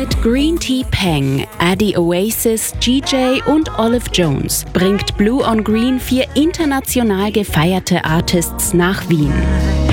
Mit Green Tea Peng, Adi Oasis, GJ und Olive Jones bringt Blue on Green 4 international gefeierte Artists nach Wien.